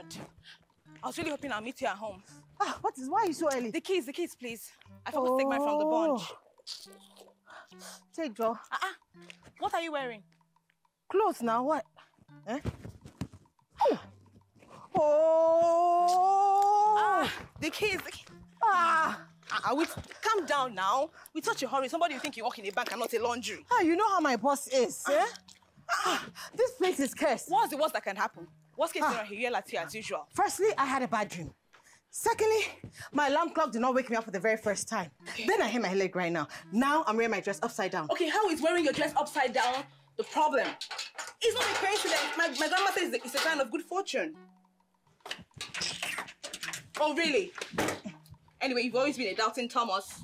God. I was really hoping I'll meet you at home. Why are you so early? The keys, please. I forgot to take mine from the bunch. Take, Joe. What are you wearing? Clothes now, what? Eh? The keys. Calm down now. With such a hurry, somebody will think you work in a bank and not a laundry. You know how my boss is, eh? This place is cursed. What's the worst that can happen? Worst case scenario, he yell at you as usual. Firstly, I had a bad dream. Secondly, my alarm clock did not wake me up for the very first time. Then I hit my leg right now. Now I'm wearing my dress upside down. Okay, how is wearing your dress upside down the problem? It's not a coincidence. My grandma says it's a sign of good fortune. Oh, really? Anyway, you've always been a doubting Thomas.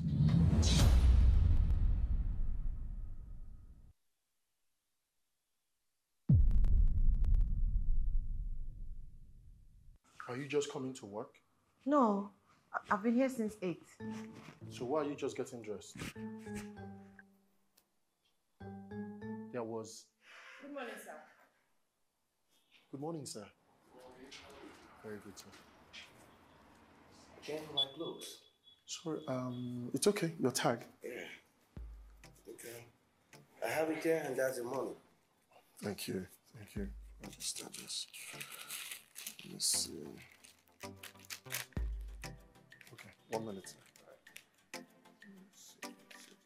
Are you just coming to work? No, I've been here since 8. So why are you just getting dressed? There was... Good morning, sir. Good morning, sir. Very good, sir. Again for my clothes. Sorry, it's okay. Your tag. Yeah. Okay. I have it there and that's the money. Thank you. Thank you. I'll just start this. Let's see. Okay, 1 minute, sir.